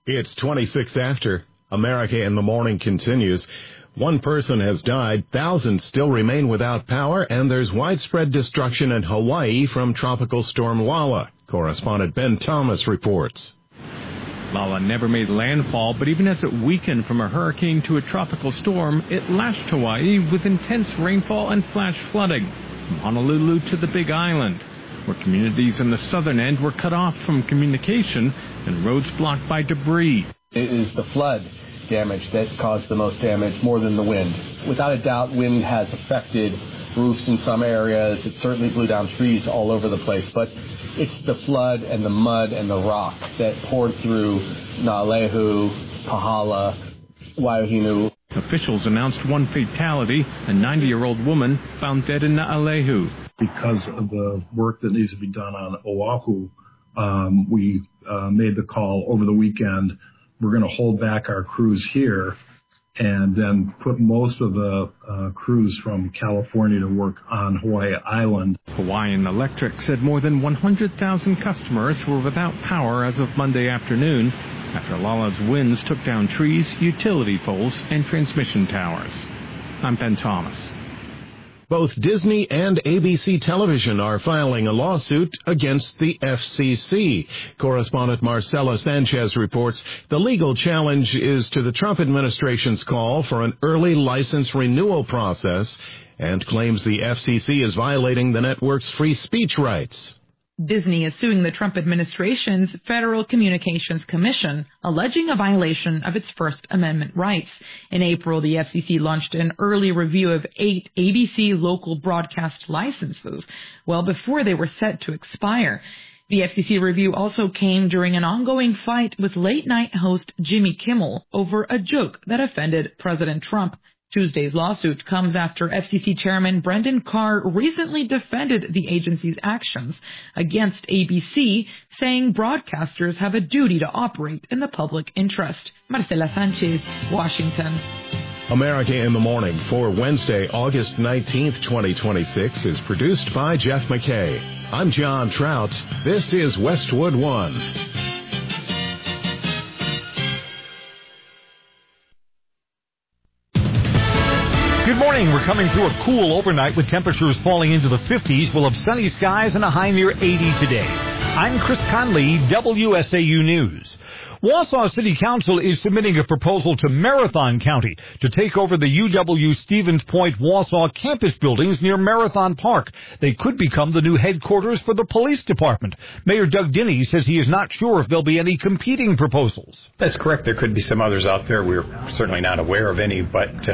It's 26 after. America in the Morning continues. One person has died, thousands still remain without power, and there's widespread destruction in Hawaii from Tropical Storm Lala. Correspondent Ben Thomas reports. Lala never made landfall, but even as it weakened from a hurricane to a tropical storm, it lashed Hawaii with intense rainfall and flash flooding, from Honolulu to the Big Island, where communities in the southern end were cut off from communication and roads blocked by debris. It is the flood damage that's caused the most damage, more than the wind. Without a doubt, wind has affected roofs in some areas. It certainly blew down trees all over the place, but it's the flood and the mud and the rock that poured through Naalehu, Pahala, Waiohinu. Officials announced one fatality, a 90-year-old woman found dead in Naalehu. Because of the work that needs to be done on Oahu, we made the call over the weekend. We're going to hold back our crews here and then put most of the crews from California to work on Hawaii Island. Hawaiian Electric said more than 100,000 customers were without power as of Monday afternoon after Lala's winds took down trees, utility poles, and transmission towers. I'm Ben Thomas. Both Disney and ABC Television are filing a lawsuit against the FCC. Correspondent Marcela Sanchez reports the legal challenge is to the Trump administration's call for an early license renewal process and claims the FCC is violating the network's free speech rights. Disney is suing the Trump administration's Federal Communications Commission, alleging a violation of its First Amendment rights. In April, the FCC launched an early review of 8 ABC local broadcast licenses, well before they were set to expire. The FCC review also came during an ongoing fight with late-night host Jimmy Kimmel over a joke that offended President Trump. Tuesday's lawsuit comes after FCC Chairman Brendan Carr recently defended the agency's actions against ABC, saying broadcasters have a duty to operate in the public interest. Marcela Sanchez, Washington. America in the Morning for Wednesday, August 19th, 2026 is produced by Jeff McKay. I'm John Trout. This is Westwood One. Good morning. We're coming through a cool overnight with temperatures falling into the 50s. We'll have sunny skies and a high near 80 today. I'm Chris Conley, WSAU News. Wausau City Council is submitting a proposal to Marathon County to take over the UW Stevens Point Wausau campus buildings near Marathon Park. They could become the new headquarters for the police department. Mayor Doug Dinney says he is not sure if there'll be any competing proposals. That's correct. There could be some others out there. We're certainly not aware of any, but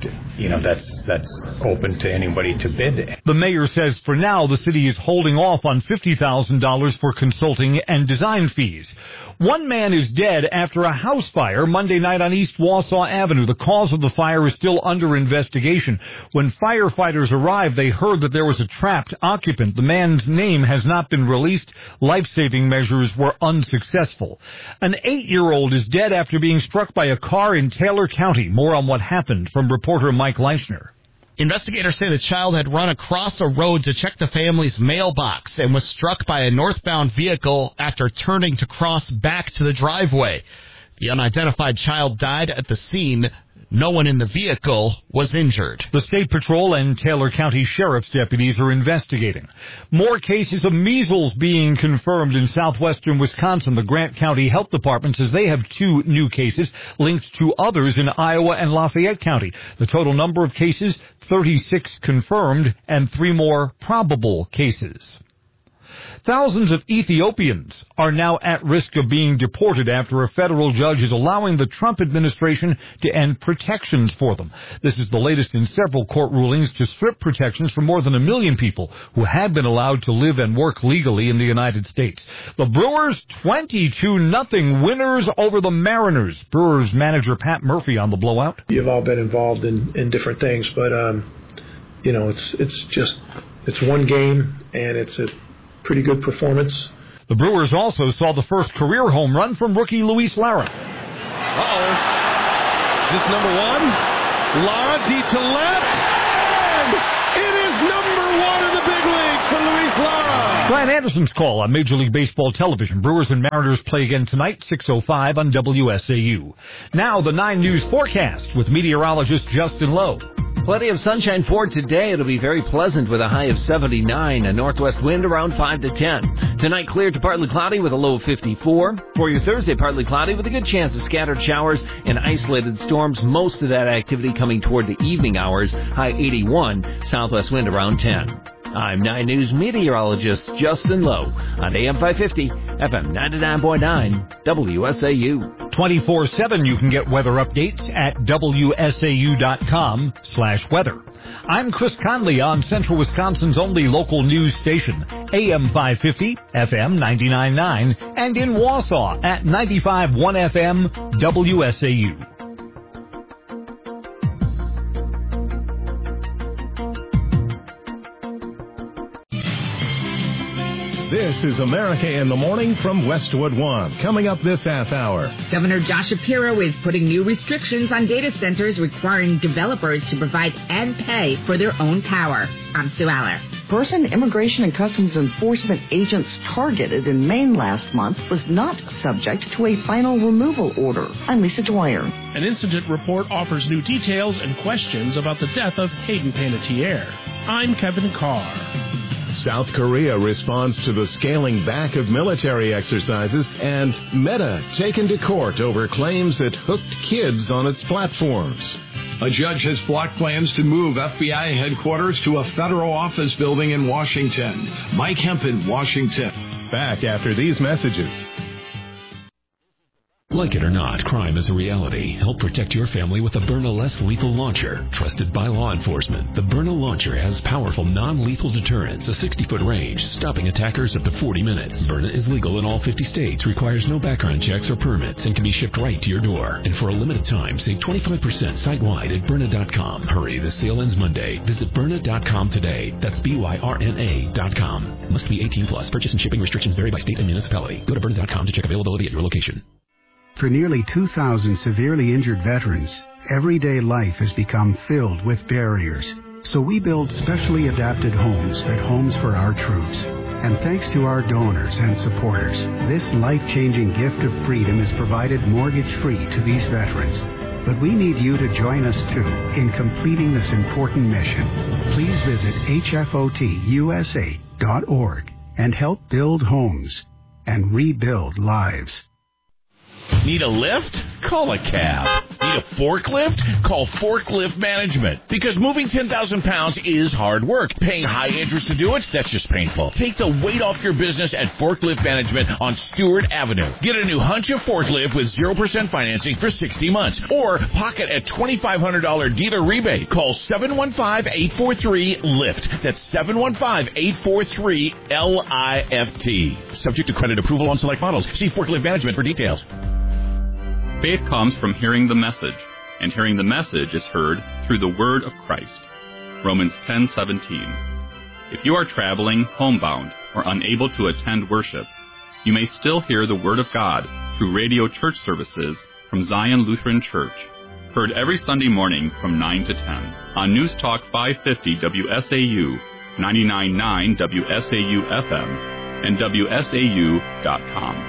that's open to anybody to bid. The mayor says for now the city is holding off on $50,000 for consulting and design fees. One man is dead after a house fire Monday night on East Wausau Avenue. The cause of the fire is still under investigation. When firefighters arrived, they heard that there was a trapped occupant. The man's name has not been released. Life-saving measures were unsuccessful. An 8-year-old is dead after being struck by a car in Taylor County. More on what happened from reporter Mike Leischner. Investigators say the child had run across a road to check the family's mailbox and was struck by a northbound vehicle after turning to cross back to the driveway. The unidentified child died at the scene. No one in the vehicle was injured. The State Patrol and Taylor County Sheriff's deputies are investigating. More cases of measles being confirmed in southwestern Wisconsin. The Grant County Health Department says they have 2 new cases linked to others in Iowa and Lafayette County. The total number of cases, 36 confirmed and 3 more probable cases. Thousands of Ethiopians are now at risk of being deported after a federal judge is allowing the Trump administration to end protections for them. This is the latest in several court rulings to strip protections from more than 1 million people who had been allowed to live and work legally in the United States. The Brewers 22-0 winners over the Mariners. Brewers manager Pat Murphy on the blowout. You've all been involved in different things, but it's one game and it's a pretty good performance. The Brewers also saw the first career home run from rookie Luis Lara. Is this number 1? Lara deep to left, and it is number 1 in the big leagues for Luis Lara. Brian Anderson's call on Major League Baseball television. Brewers and Mariners play again tonight, 6:05 on WSAU. Now the 9 News forecast with meteorologist Justin Lowe. Plenty of sunshine for today. It'll be very pleasant with a high of 79, a northwest wind around 5 to 10. Tonight, clear to partly cloudy with a low of 54. For your Thursday, partly cloudy with a good chance of scattered showers and isolated storms. Most of that activity coming toward the evening hours, high 81, southwest wind around 10. I'm 9 News meteorologist Justin Lowe on AM 550, FM 99.9, WSAU. 24/7 you can get weather updates at WSAU.com/weather. I'm Chris Conley on Central Wisconsin's only local news station, AM 550, FM 99.9, and in Wausau at 95.1 FM, WSAU. This is America in the Morning from Westwood One. Coming up this half hour. Governor Josh Shapiro is putting new restrictions on data centers requiring developers to provide and pay for their own power. I'm Sue Aller. Person Immigration and Customs Enforcement agents targeted in Maine last month was not subject to a final removal order. I'm Lisa Dwyer. An incident report offers new details and questions about the death of Hayden Panettiere. I'm Kevin Carr. South Korea responds to the scaling back of military exercises, and Meta taken to court over claims it hooked kids on its platforms. A judge has blocked plans to move FBI headquarters to a federal office building in Washington. Mike Hempen, Washington. Back after these messages. Like it or not, crime is a reality. Help protect your family with the Byrna Less Lethal Launcher. Trusted by law enforcement, the Byrna Launcher has powerful non-lethal deterrence, a 60-foot range, stopping attackers up to 40 minutes. Byrna is legal in all 50 states, requires no background checks or permits, and can be shipped right to your door. And for a limited time, save 25% site-wide at Byrna.com. Hurry, the sale ends Monday. Visit Byrna.com today. That's BYRNA.com. Must be 18 plus. Purchase and shipping restrictions vary by state and municipality. Go to Byrna.com to check availability at your location. For nearly 2,000 severely injured veterans, everyday life has become filled with barriers. So we build specially adapted homes at Homes for Our Troops. And thanks to our donors and supporters, this life-changing gift of freedom is provided mortgage-free to these veterans. But we need you to join us, too, in completing this important mission. Please visit hfotusa.org and help build homes and rebuild lives. Need a lift? Call a cab. Need a forklift? Call Forklift Management. Because moving 10,000 pounds is hard work. Paying high interest to do it? That's just painful. Take the weight off your business at Forklift Management on Stewart Avenue. Get a new Huncha forklift with 0% financing for 60 months. Or pocket a $2,500 dealer rebate. Call 715-843-LIFT. That's 715-843-LIFT. Subject to credit approval on select models. See Forklift Management for details. Faith comes from hearing the message, and hearing the message is heard through the word of Christ. Romans 10:17. If you are traveling homebound or unable to attend worship, you may still hear the word of God through radio church services from Zion Lutheran Church, heard every Sunday morning from 9 to 10 on News Talk 550 WSAU, 99.9 WSAU FM, and WSAU.com.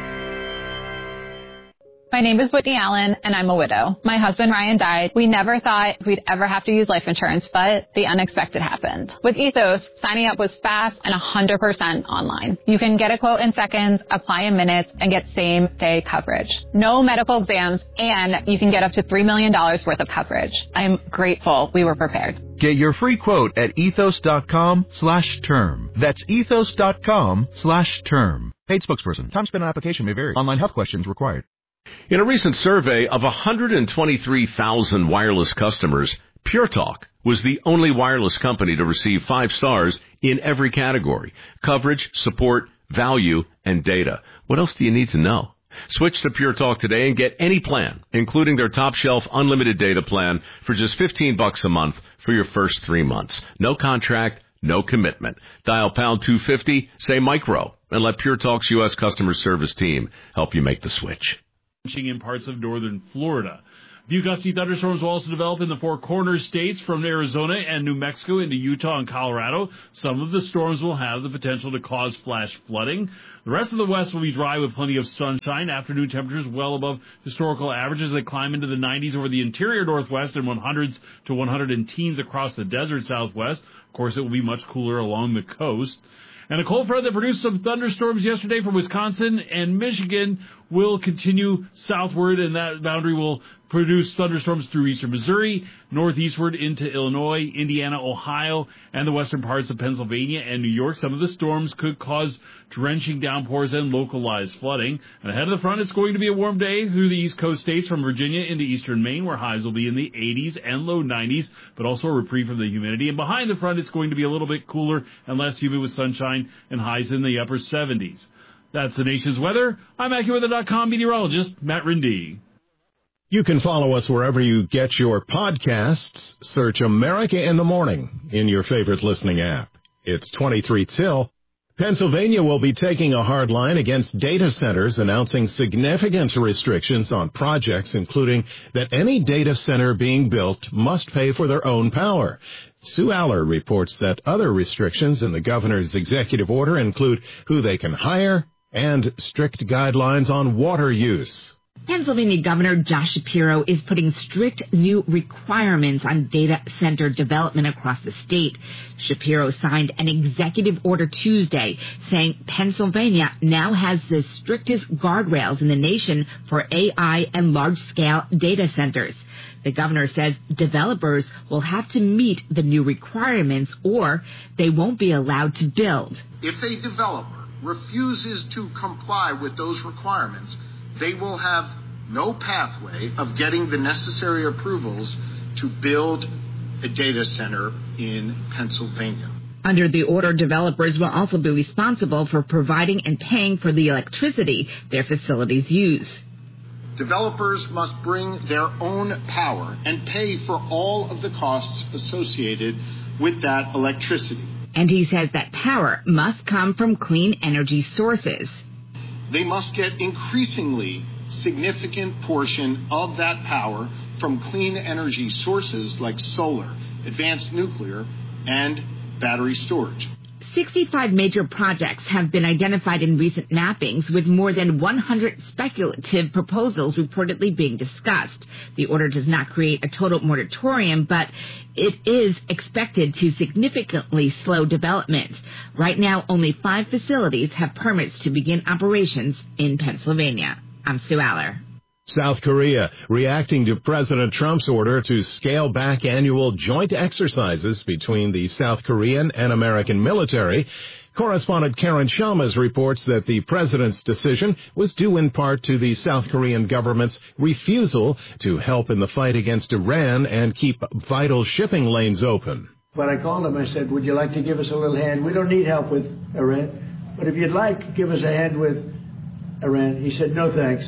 My name is Whitney Allen, and I'm a widow. My husband, Ryan, died. We never thought we'd ever have to use life insurance, but the unexpected happened. With Ethos, signing up was fast and 100% online. You can get a quote in seconds, apply in minutes, and get same-day coverage. No medical exams, and you can get up to $3 million worth of coverage. I'm grateful we were prepared. Get your free quote at ethos.com/term. That's ethos.com/term. Paid spokesperson. Time spent on application may vary. Online health questions required. In a recent survey of 123,000 wireless customers, Pure Talk was the only wireless company to receive 5 stars in every category: coverage, support, value, and data. What else do you need to know? Switch to Pure Talk today and get any plan, including their top shelf unlimited data plan, for just $15 a month for your first 3 months. No contract, no commitment. Dial pound 250, say micro, and let Pure Talk's U.S. customer service team help you make the switch. In parts of northern Florida. A few gusty thunderstorms will also develop in the Four Corners states from Arizona and New Mexico into Utah and Colorado. Some of the storms will have the potential to cause flash flooding. The rest of the West will be dry with plenty of sunshine. Afternoon temperatures well above historical averages that climb into the 90s over the interior Northwest and 100s to 110s across the desert Southwest. Of course, it will be much cooler along the coast. And a cold front that produced some thunderstorms yesterday from Wisconsin and Michigan will continue southward, and that boundary will produce thunderstorms through eastern Missouri, northeastward into Illinois, Indiana, Ohio, and the western parts of Pennsylvania and New York. Some of the storms could cause drenching downpours and localized flooding. And ahead of the front, it's going to be a warm day through the East Coast states from Virginia into eastern Maine, where highs will be in the 80s and low 90s, but also a reprieve from the humidity. And behind the front, it's going to be a little bit cooler and less humid with sunshine and highs in the upper 70s. That's the nation's weather. I'm AccuWeather.com meteorologist Matt Rindy. You can follow us wherever you get your podcasts. Search America in the Morning in your favorite listening app. It's 23 till. Pennsylvania will be taking a hard line against data centers, announcing significant restrictions on projects, including that any data center being built must pay for their own power. Sue Aller reports that other restrictions in the governor's executive order include who they can hire and strict guidelines on water use. Pennsylvania Governor Josh Shapiro is putting strict new requirements on data center development across the state. Shapiro signed an executive order Tuesday saying Pennsylvania now has the strictest guardrails in the nation for AI and large-scale data centers. The governor says developers will have to meet the new requirements or they won't be allowed to build. If a developer refuses to comply with those requirements, they will have no pathway of getting the necessary approvals to build a data center in Pennsylvania. Under the order, developers will also be responsible for providing and paying for the electricity their facilities use. Developers must bring their own power and pay for all of the costs associated with that electricity. And he says that power must come from clean energy sources. They must get increasingly significant portion of that power from clean energy sources like solar, advanced nuclear, and battery storage. 65 major projects have been identified in recent mappings, with more than 100 speculative proposals reportedly being discussed. The order does not create a total moratorium, but it is expected to significantly slow development. Right now, only 5 facilities have permits to begin operations in Pennsylvania. I'm Sue Aller. South Korea reacting to President Trump's order to scale back annual joint exercises between the South Korean and American military. Correspondent Karen Chalmers reports that the president's decision was due in part to the South Korean government's refusal to help in the fight against Iran and keep vital shipping lanes open. When I called him, I said, would you like to give us a little hand? We don't need help with Iran, but if you'd like, give us a hand with Iran. He said, no thanks.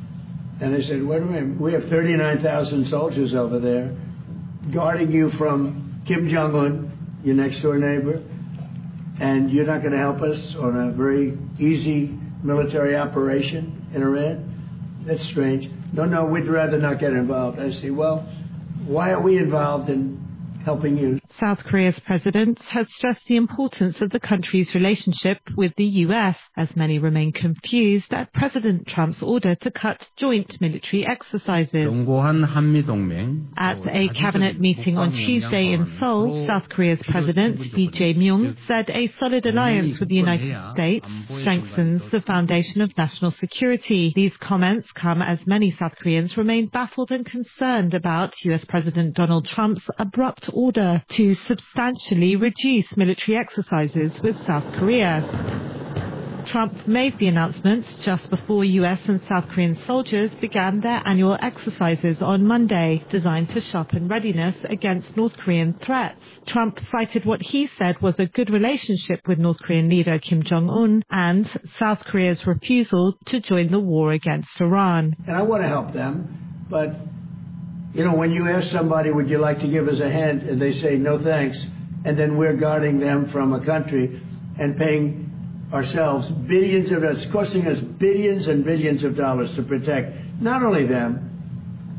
And I said, wait a minute, we have 39,000 soldiers over there guarding you from Kim Jong-un, your next-door neighbor, and you're not going to help us on a very easy military operation in Iran? That's strange. No, we'd rather not get involved. I say, well, why are we involved in helping you? South Korea's president has stressed the importance of the country's relationship with the U.S., as many remain confused at President Trump's order to cut joint military exercises. At a cabinet meeting on Tuesday in Seoul, South Korea's President Lee Jae-myung said a solid alliance with the United States strengthens the foundation of national security. These comments come as many South Koreans remain baffled and concerned about U.S. President Donald Trump's abrupt order to substantially reduce military exercises with South Korea. Trump made the announcement just before U.S. and South Korean soldiers began their annual exercises on Monday, designed to sharpen readiness against North Korean threats. Trump cited what he said was a good relationship with North Korean leader Kim Jong-un and South Korea's refusal to join the war against Iran. And I want to help them, but you know, when you ask somebody, would you like to give us a hand, and they say, no thanks, and then we're guarding them from a country and paying ourselves it's costing us billions and billions of dollars to protect not only them,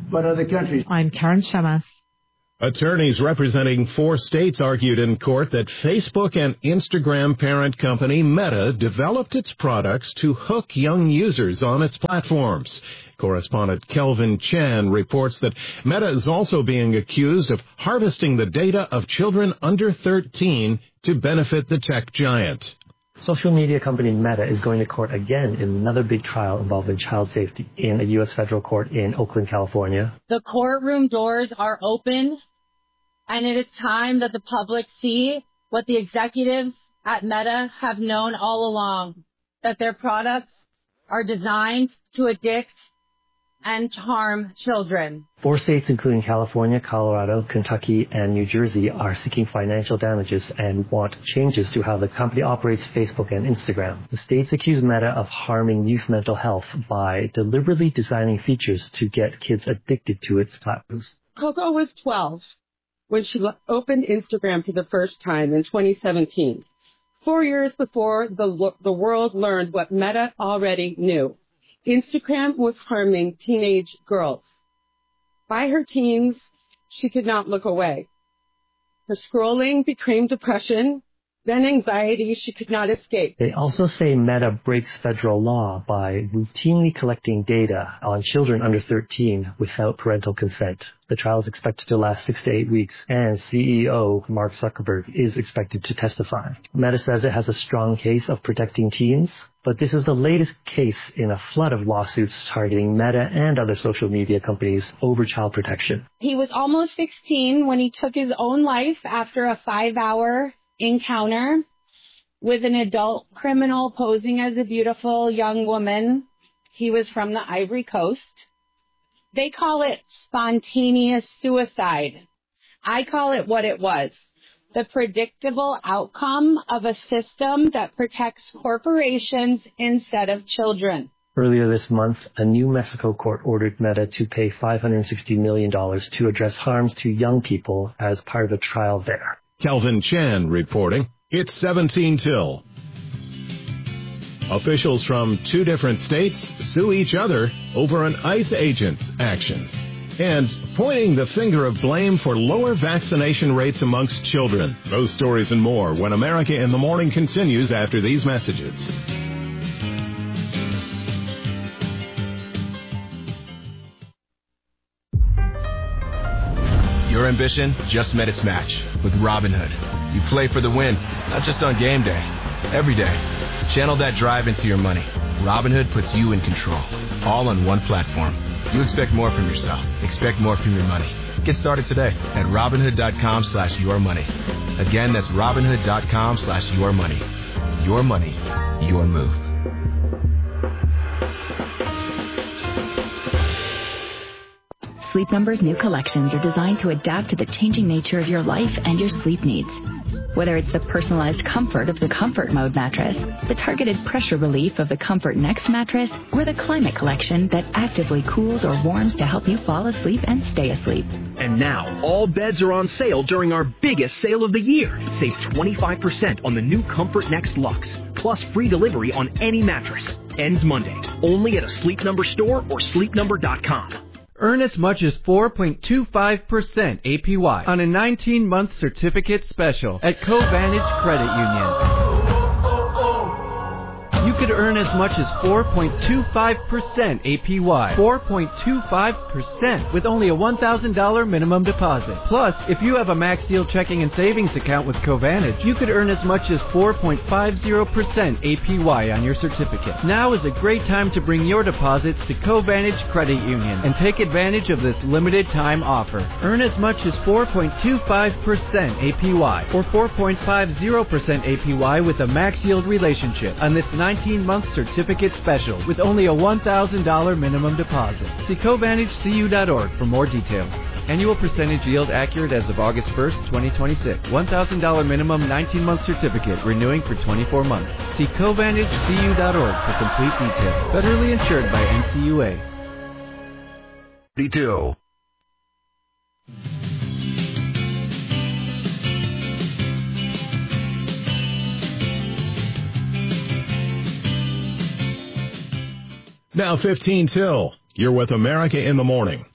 but other countries. I'm Karen Shamas. Attorneys representing 4 states argued in court that Facebook and Instagram parent company Meta developed its products to hook young users on its platforms. Correspondent Kelvin Chan reports that Meta is also being accused of harvesting the data of children under 13 to benefit the tech giant. Social media company Meta is going to court again in another big trial involving child safety in a U.S. federal court in Oakland, California. The courtroom doors are open, and it is time that the public see what the executives at Meta have known all along, that their products are designed to addict and to harm children. 4 states, including California, Colorado, Kentucky, and New Jersey, are seeking financial damages and want changes to how the company operates Facebook and Instagram. The states accuse Meta of harming youth mental health by deliberately designing features to get kids addicted to its platforms. Coco was 12 when she opened Instagram for the first time in 2017, 4 years before the world learned what Meta already knew. Instagram was harming teenage girls. By her teens, she could not look away. Her scrolling became depression, then anxiety she could not escape. They also say Meta breaks federal law by routinely collecting data on children under 13 without parental consent. The trial is expected to last 6 to 8 weeks, and CEO Mark Zuckerberg is expected to testify. Meta says it has a strong case of protecting teens, but this is the latest case in a flood of lawsuits targeting Meta and other social media companies over child protection. He was almost 16 when he took his own life after a 5-hour encounter with an adult criminal posing as a beautiful young woman. He was from the Ivory Coast. They call it spontaneous suicide. I call it what it was. The predictable outcome of a system that protects corporations instead of children. Earlier this month, a New Mexico court ordered Meta to pay $560 million to address harms to young people as part of a trial there. Kelvin Chan reporting. It's 17 till. Officials from 2 different states sue each other over an ICE agent's actions. And pointing the finger of blame for lower vaccination rates amongst children. Those stories and more when America in the Morning continues after these messages. Your ambition just met its match with Robinhood. You play for the win, not just on game day, every day. Channel that drive into your money. Robinhood puts you in control, all on one platform. You expect more from yourself. Expect more from your money. Get started today at Robinhood.com/yourmoney. Again, that's Robinhood.com/yourmoney. Your money, your move. Sleep Number's new collections are designed to adapt to the changing nature of your life and your sleep needs. Whether it's the personalized comfort of the Comfort Mode mattress, the targeted pressure relief of the Comfort Next mattress, or the Climate Collection that actively cools or warms to help you fall asleep and stay asleep. And now, all beds are on sale during our biggest sale of the year. Save 25% on the new Comfort Next Luxe, plus free delivery on any mattress. Ends Monday, only at a Sleep Number store or sleepnumber.com. Earn as much as 4.25% APY on a 19-month certificate special at Covantage Credit Union. You could earn as much as 4.25% APY. 4.25% with only a $1,000 minimum deposit. Plus, if you have a Max Deal checking and savings account with Covantage, you could earn as much as 4.50% APY on your certificate. Now is a great time to bring your deposits to Covantage Credit Union and take advantage of this limited time offer. Earn as much as 4.25% APY or 4.50% APY with a Max Yield relationship on this 19-month certificate special with only a $1,000 minimum deposit. See CovantageCU.org for more details. Annual percentage yield accurate as of August 1st, 2026. $1,000 minimum 19-month certificate renewing for 24 months. See CovantageCU.org for complete details. Federally insured by NCUA. 32. Now 15 till. You're with America in the Morning.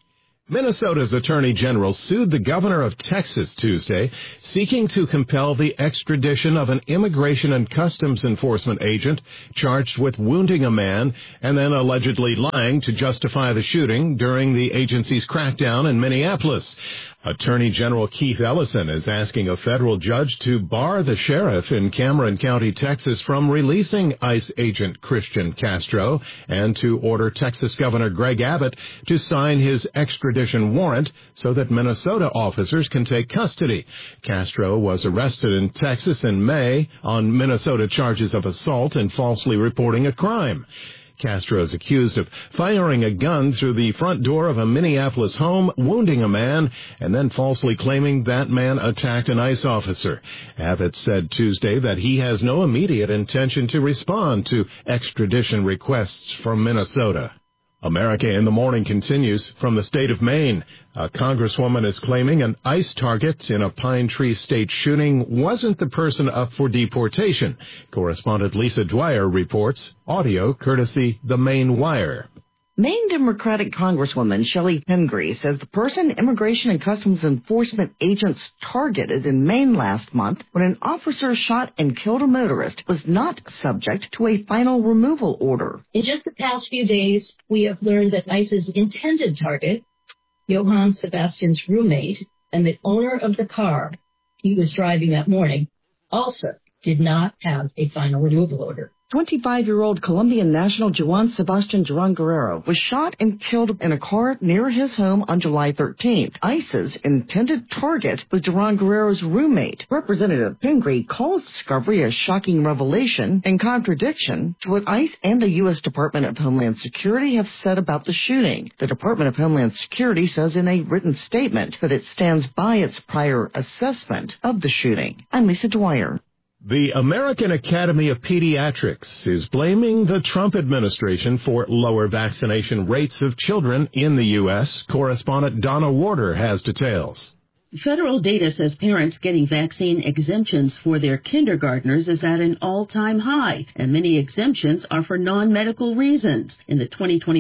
Minnesota's Attorney General sued the governor of Texas Tuesday, seeking to compel the extradition of an Immigration and Customs Enforcement agent charged with wounding a man and then allegedly lying to justify the shooting during the agency's crackdown in Minneapolis. Attorney General Keith Ellison is asking a federal judge to bar the sheriff in Cameron County, Texas, from releasing ICE agent Christian Castro and to order Texas Governor Greg Abbott to sign his extradition warrant so that Minnesota officers can take custody. Castro was arrested in Texas in May on Minnesota charges of assault and falsely reporting a crime. Castro is accused of firing a gun through the front door of a Minneapolis home, wounding a man, and then falsely claiming that man attacked an ICE officer. Abbott said Tuesday that he has no immediate intention to respond to extradition requests from Minnesota. America in the Morning continues from the state of Maine. A congresswoman is claiming an ICE target in a Pine Tree State shooting wasn't the person up for deportation. Correspondent Lisa Dwyer reports. Audio courtesy The Maine Wire. Maine Democratic Congresswoman Shelley Pingree says the person Immigration and Customs Enforcement agents targeted in Maine last month when an officer shot and killed a motorist was not subject to a final removal order. In just the past few days, we have learned that ICE's intended target, Johann Sebastian's roommate, and the owner of the car he was driving that morning, also did not have a final removal order. 25-year-old Colombian national Juan Sebastian Duran Guerrero was shot and killed in a car near his home on July 13th. ICE's intended target was Duran Guerrero's roommate. Representative Pingree calls discovery a shocking revelation in contradiction to what ICE and the U.S. Department of Homeland Security have said about the shooting. The Department of Homeland Security says in a written statement that it stands by its prior assessment of the shooting. I'm Lisa Dwyer. The American Academy of Pediatrics is blaming the Trump administration for lower vaccination rates of children in the U.S. Correspondent Donna Warder has details. Federal data says parents getting vaccine exemptions for their kindergartners is at an all-time high, and many exemptions are for non-medical reasons. In the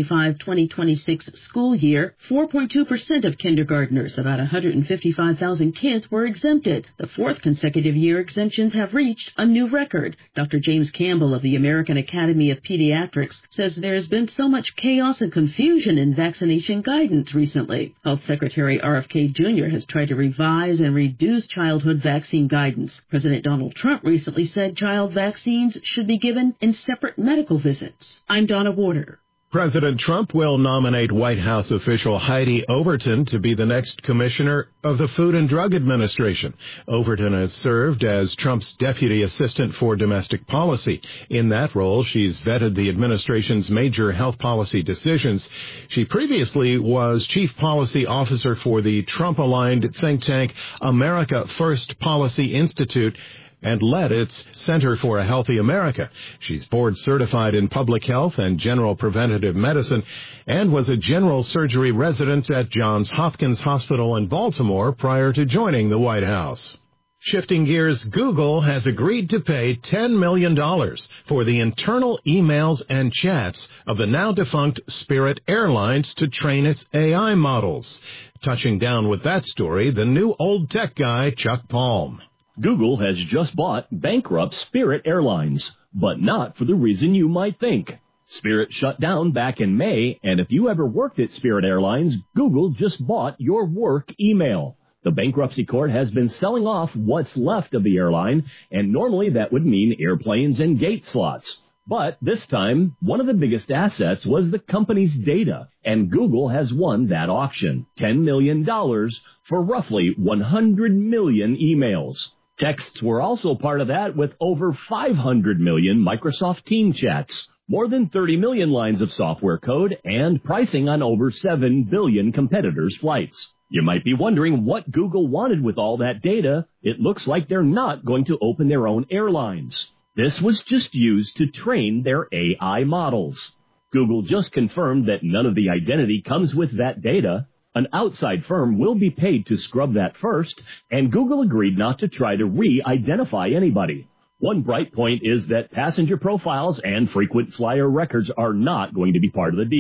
2025-2026 school year, 4.2% of kindergartners, about 155,000 kids, were exempted. The fourth consecutive year exemptions have reached a new record. Dr. James Campbell of the American Academy of Pediatrics says there has been so much chaos and confusion in vaccination guidance recently. Health Secretary RFK Jr. has tried to revise and reduce childhood vaccine guidance. President Donald Trump recently said child vaccines should be given in separate medical visits. I'm Donna Warder. President Trump will nominate White House official Heidi Overton to be the next commissioner of the Food and Drug Administration. Overton has served as Trump's deputy assistant for domestic policy. In that role, she's vetted the administration's major health policy decisions. She previously was chief policy officer for the Trump-aligned think tank America First Policy Institute and led its Center for a Healthy America. She's board certified in public health and general preventative medicine and was a general surgery resident at Johns Hopkins Hospital in Baltimore prior to joining the White House. Shifting gears, Google has agreed to pay $10 million for the internal emails and chats of the now-defunct Spirit Airlines to train its AI models. Touching down with that story, the new old tech guy, Chuck Palm. Google has just bought bankrupt Spirit Airlines, but not for the reason you might think. Spirit shut down back in May, and if you ever worked at Spirit Airlines, Google just bought your work email. The bankruptcy court has been selling off what's left of the airline, and normally that would mean airplanes and gate slots. But this time, one of the biggest assets was the company's data, and Google has won that auction, $10 million for roughly 100 million emails. Texts were also part of that, with over 500 million Microsoft Team chats, more than 30 million lines of software code, and pricing on over 7 billion competitors' flights. You might be wondering what Google wanted with all that data. It looks like they're not going to open their own airlines. This was just used to train their AI models. Google just confirmed that none of the identity comes with that data. An outside firm will be paid to scrub that first, and Google agreed not to try to re-identify anybody. One bright point is that passenger profiles and frequent flyer records are not going to be part of the deal.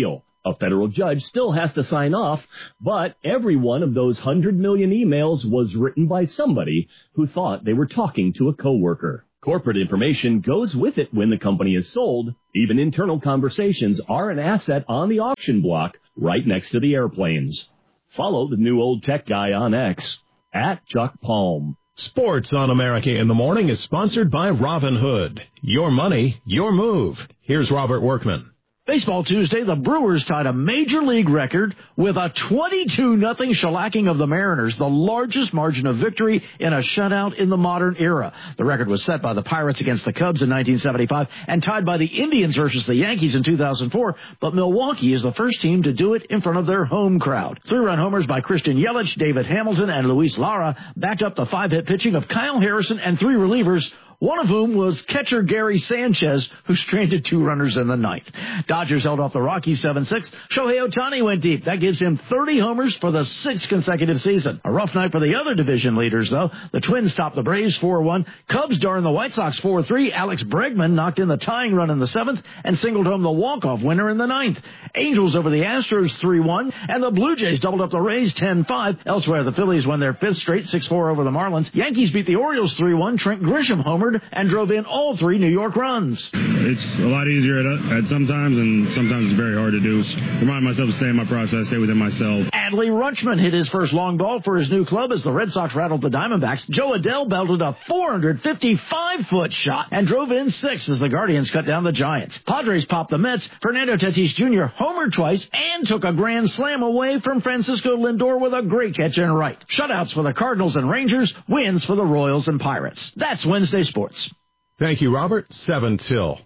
A federal judge still has to sign off, but every one of those 100 million emails was written by somebody who thought they were talking to a coworker. Corporate information goes with it when the company is sold. Even internal conversations are an asset on the auction block right next to the airplanes. Follow the new old tech guy on X, @ChuckPalm. Sports on America in the Morning is sponsored by Robinhood. Your money, your move. Here's Robert Workman. Baseball Tuesday, the Brewers tied a major league record with a 22-0 shellacking of the Mariners, the largest margin of victory in a shutout in the modern era. The record was set by the Pirates against the Cubs in 1975 and tied by the Indians versus the Yankees in 2004, but Milwaukee is the first team to do it in front of their home crowd. 3-run homers by Christian Yelich, David Hamilton, and Luis Lara backed up the 5-hit pitching of Kyle Harrison and 3 relievers, one of whom was catcher Gary Sanchez, who stranded 2 runners in the ninth. Dodgers held off the Rockies 7-6. Shohei Ohtani went deep. That gives him 30 homers for the 6th consecutive season. A rough night for the other division leaders, though. The Twins topped the Braves 4-1. Cubs darned the White Sox 4-3. Alex Bregman knocked in the tying run in the 7th and singled home the walk-off winner in the 9th. Angels over the Astros 3-1, and the Blue Jays doubled up the Rays 10-5. Elsewhere, the Phillies won their 5th straight 6-4 over the Marlins. Yankees beat the Orioles 3-1. Trent Grisham homered and drove in all 3 New York runs. It's a lot easier at sometimes, and sometimes it's very hard to do. Remind myself to stay in my process, stay within myself. Adley Rutschman hit his first long ball for his new club as the Red Sox rattled the Diamondbacks. Joe Adell belted a 455-foot shot and drove in 6 as the Guardians cut down the Giants. Padres popped the Mets. Fernando Tatis Jr. homered twice and took a grand slam away from Francisco Lindor with a great catch in right. Shutouts for the Cardinals and Rangers, wins for the Royals and Pirates. That's Wednesday Sports. Thank you, Robert. 7 till.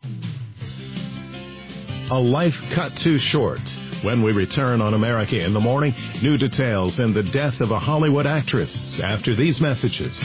A life cut too short. When we return on America in the Morning, new details and the death of a Hollywood actress after these messages.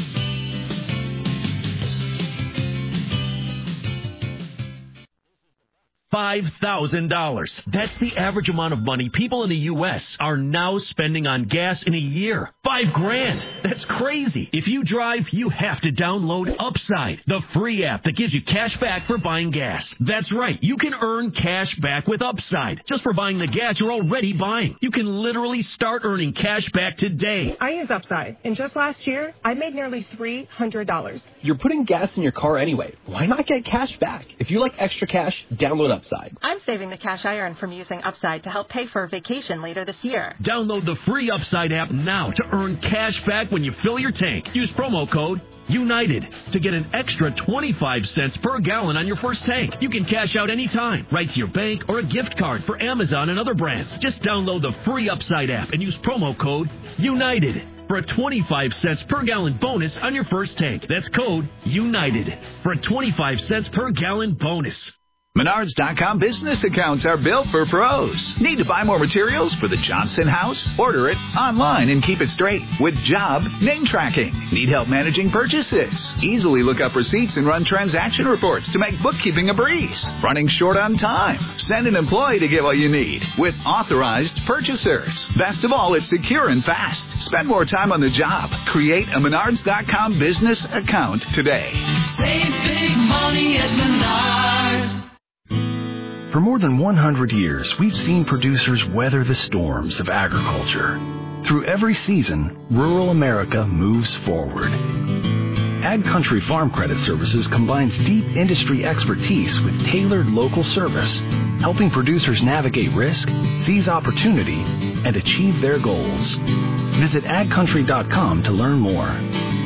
$5,000. That's the average amount of money people in the U.S. are now spending on gas in a year. $5,000. That's crazy. If you drive, you have to download Upside, the free app that gives you cash back for buying gas. That's right. You can earn cash back with Upside just for buying the gas you're already buying. You can literally start earning cash back today. I use Upside, and just last year, I made nearly $300. You're putting gas in your car anyway. Why not get cash back? If you like extra cash, download Upside. I'm saving the cash I earn from using Upside to help pay for a vacation later this year. Download the free Upside app now to earn cash back when you fill your tank. Use promo code UNITED to get an extra 25 cents per gallon on your first tank. You can cash out anytime, right to your bank or a gift card for Amazon and other brands. Just download the free Upside app and use promo code UNITED for a 25 cents per gallon bonus on your first tank. That's code UNITED for a 25 cents per gallon bonus. Menards.com business accounts are built for pros. Need to buy more materials for the Johnson house? Order it online and keep it straight with job name tracking. Need help managing purchases? Easily look up receipts and run transaction reports to make bookkeeping a breeze. Running short on time? Send an employee to get what you need with authorized purchasers. Best of all, it's secure and fast. Spend more time on the job. Create a Menards.com business account today. Save big money at Menards. For more than 100 years, we've seen producers weather the storms of agriculture. Through every season, rural America moves forward. Ag Country Farm Credit Services combines deep industry expertise with tailored local service, helping producers navigate risk, seize opportunity, and achieve their goals. Visit agcountry.com to learn more.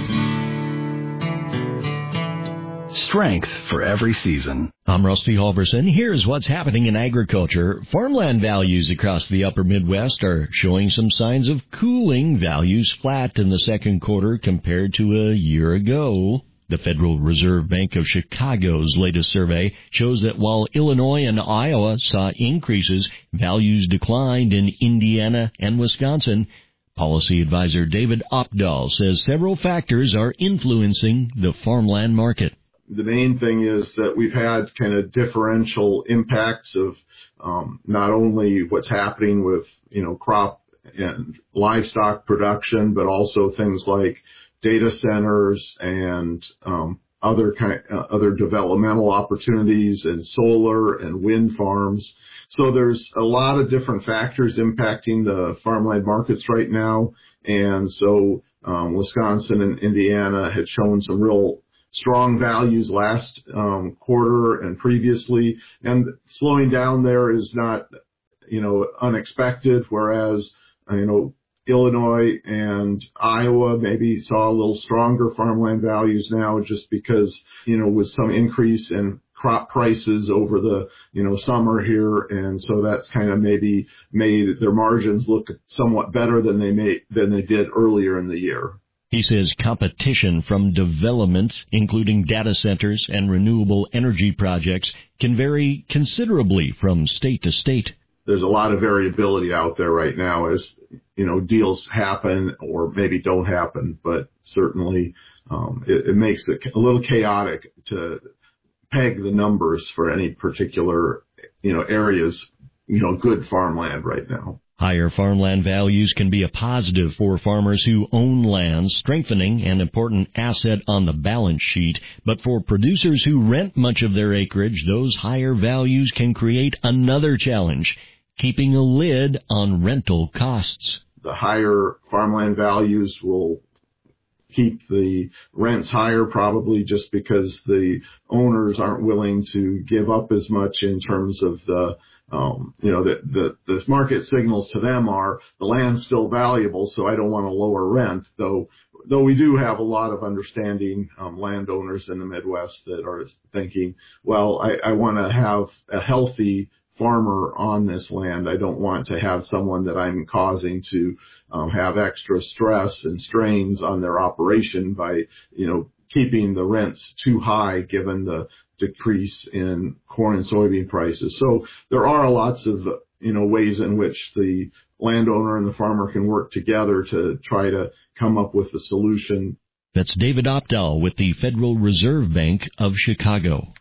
Strength for every season. I'm Rusty Halverson. Here's what's happening in agriculture. Farmland values across the upper Midwest are showing some signs of cooling. Values flat in the second quarter compared to a year ago. The Federal Reserve Bank of Chicago's latest survey shows that while Illinois and Iowa saw increases, values declined in Indiana and Wisconsin. Policy advisor David Opdahl says several factors are influencing the farmland market. The main thing is that we've had kind of differential impacts of not only what's happening with, crop and livestock production, but also things like data centers and other developmental opportunities and solar and wind farms. So there's a lot of different factors impacting the farmland markets right now. And so Wisconsin and Indiana had shown some real strong values last quarter and previously. And slowing down there is not, unexpected, whereas, Illinois and Iowa maybe saw a little stronger farmland values now just because, with some increase in crop prices over the, summer here. And so that's kind of maybe made their margins look somewhat better than they did earlier in the year. He says competition from developments, including data centers and renewable energy projects, can vary considerably from state to state. There's a lot of variability out there right now as, deals happen or maybe don't happen, but certainly it makes it a little chaotic to peg the numbers for any particular, areas, good farmland right now. Higher farmland values can be a positive for farmers who own land, strengthening an important asset on the balance sheet. But for producers who rent much of their acreage, those higher values can create another challenge, keeping a lid on rental costs. The higher farmland values will keep the rents higher, probably just because the owners aren't willing to give up as much in terms of the market signals to them are the land's still valuable, so I don't want to lower rent, though we do have a lot of understanding landowners in the Midwest that are thinking, well, I want to have a healthy farmer on this land. I don't want to have someone that I'm causing to have extra stress and strains on their operation by, keeping the rents too high given the decrease in corn and soybean prices. So there are lots of, ways in which the landowner and the farmer can work together to try to come up with a solution. That's David Opdahl with the Federal Reserve Bank of Chicago.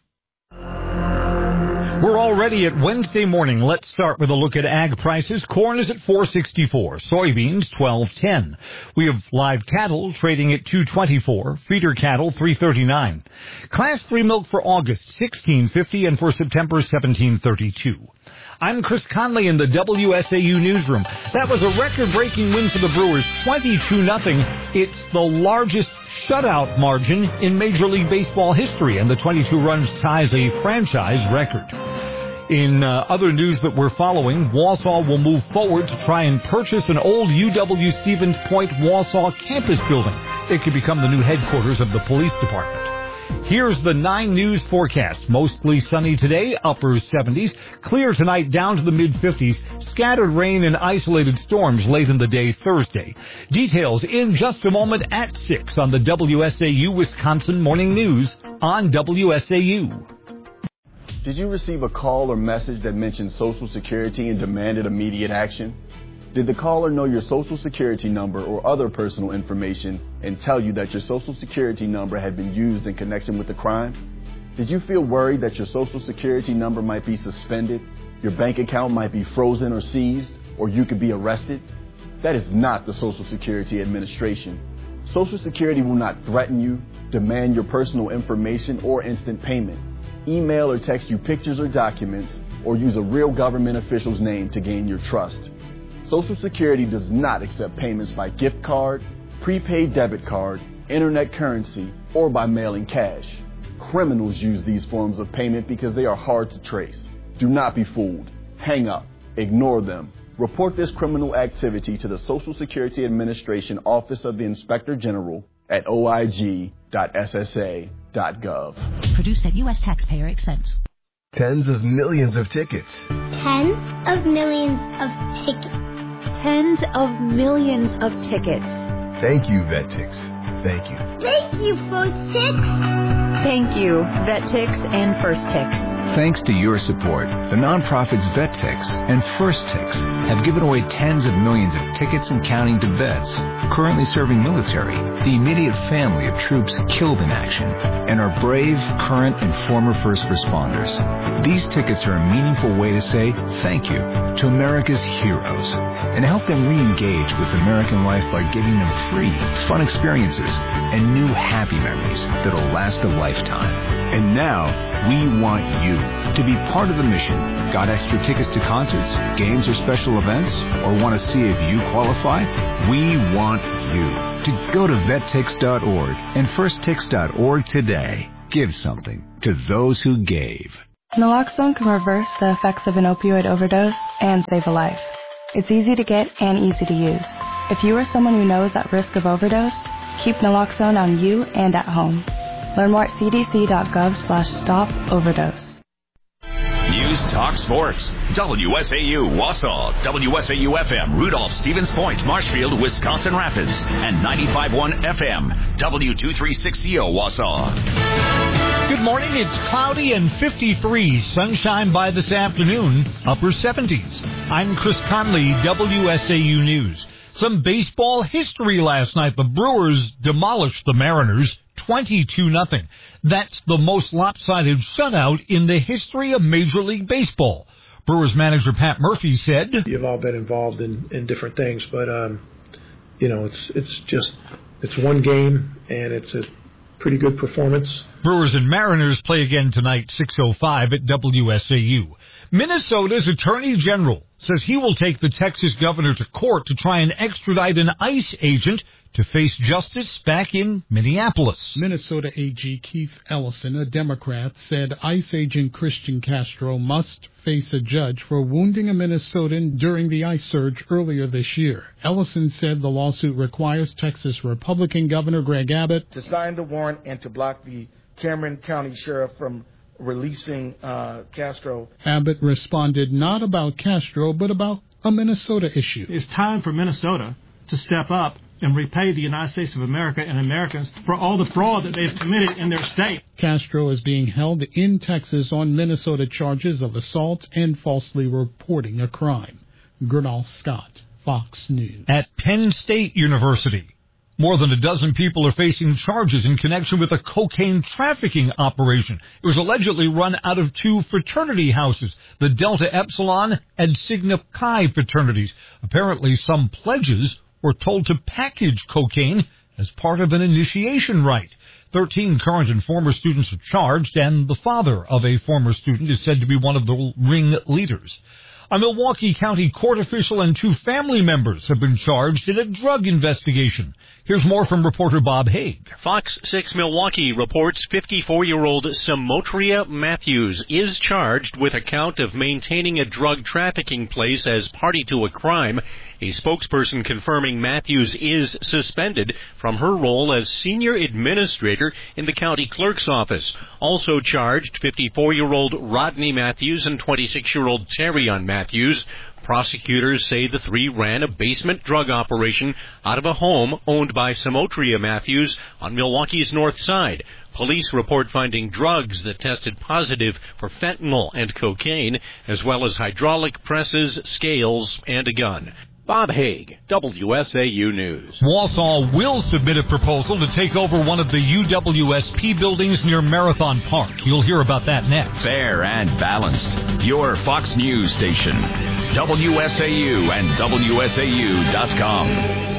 We're already at Wednesday morning. Let's start with a look at ag prices. Corn is at $4.64, soybeans $12.10. We have live cattle trading at $2.24, feeder cattle $3.39. Class 3 milk for August $16.50 and for September $17.32. I'm Chris Conley in the WSAU newsroom. That was a record-breaking win for the Brewers, 22-0. It's the largest shutout margin in Major League Baseball history, and the 22 runs ties a franchise record. In other news that we're following, Wausau will move forward to try and purchase an old UW-Stevens Point Wausau campus building. It could become the new headquarters of the police department. Here's the 9 News forecast. Mostly sunny today, upper 70s. Clear tonight down to the mid-50s. Scattered rain and isolated storms late in the day Thursday. Details in just a moment at 6 on the WSAU Wisconsin Morning News on WSAU. Did you receive a call or message that mentioned Social Security and demanded immediate action? Did the caller know your Social Security number or other personal information and tell you that your Social Security number had been used in connection with the crime? Did you feel worried that your Social Security number might be suspended, your bank account might be frozen or seized, or you could be arrested? That is not the Social Security Administration. Social Security will not threaten you, demand your personal information, or instant payment, email or text you pictures or documents, or use a real government official's name to gain your trust. Social Security does not accept payments by gift card, prepaid debit card, internet currency, or by mailing cash. Criminals use these forms of payment because they are hard to trace. Do not be fooled. Hang up. Ignore them. Report this criminal activity to the Social Security Administration Office of the Inspector General at oig.ssa.gov. Produced at U.S. taxpayer expense. Tens of millions of tickets. Tens of millions of tickets. Tens of millions of tickets. Thank you, VetTix. Thank you. Thank you, FirstTix. Thank you, VetTix and FirstTix. Thanks to your support, the nonprofits VetTix and FirstTix have given away tens of millions of tickets and counting to vets currently serving military, the immediate family of troops killed in action, and our brave, current, and former first responders. These tickets are a meaningful way to say thank you to America's heroes and help them re-engage with American life by giving them free, fun experiences and new happy memories that'll last a lifetime. And now, we want you to be part of the mission. Got extra tickets to concerts, games, or special events? Or want to see if you qualify? We want you to go to vettix.org and firsttix.org today. Give something to those who gave. Naloxone can reverse the effects of an opioid overdose and save a life. It's easy to get and easy to use. If you or someone you know is at risk of overdose, keep naloxone on you and at home. Learn more at cdc.gov/stop-overdose. News Talk Sports. WSAU Wausau, WSAU-FM Rudolph, Stevens Point, Marshfield, Wisconsin Rapids, and 95.1 FM, W236CO Wausau. Good morning. It's cloudy and 53. Sunshine by this afternoon, upper 70s. I'm Chris Conley, WSAU News. Some baseball history last night. The Brewers demolished the Mariners 22-0. That's the most lopsided shutout in the history of Major League Baseball. Brewers manager Pat Murphy said, "You've all been involved in different things, but it's one game and it's a pretty good performance." Brewers and Mariners play again tonight, 6:05 at WSAU. Minnesota's Attorney General says he will take the Texas governor to court to try and extradite an ICE agent to face justice back in Minneapolis. Minnesota AG Keith Ellison, a Democrat, said ICE agent Christian Castro must face a judge for wounding a Minnesotan during the ICE surge earlier this year. Ellison said the lawsuit requires Texas Republican Governor Greg Abbott to sign the warrant and to block the Cameron County Sheriff from releasing Castro. Abbott responded not about Castro, but about a Minnesota issue. It's time for Minnesota to step up and repay the United States of America and Americans for all the fraud that they've committed in their state. Castro is being held in Texas on Minnesota charges of assault and falsely reporting a crime. Gernal Scott, Fox News. At Penn State University, more than a dozen people are facing charges in connection with a cocaine trafficking operation. It was allegedly run out of two fraternity houses, the Delta Epsilon and Sigma Chi fraternities. Apparently, some pledges were told to package cocaine as part of an initiation rite. 13 current and former students are charged, and the father of a former student is said to be one of the ring leaders. A Milwaukee County court official and two family members have been charged in a drug investigation. Here's more from reporter Bob Haig. Fox 6 Milwaukee reports 54-year-old Samotria Matthews is charged with a count of maintaining a drug trafficking place as party to a crime. A spokesperson confirming Matthews is suspended from her role as senior administrator in the county clerk's office. Also charged 54-year-old Rodney Matthews and 26-year-old Terrion Matthews. Prosecutors say the three ran a basement drug operation out of a home owned by Samotria Matthews on Milwaukee's north side. Police report finding drugs that tested positive for fentanyl and cocaine, as well as hydraulic presses, scales, and a gun. Bob Haig, WSAU News. Wausau will submit a proposal to take over one of the UWSP buildings near Marathon Park. You'll hear about that next. Fair and balanced. Your Fox News station. WSAU and WSAU.com.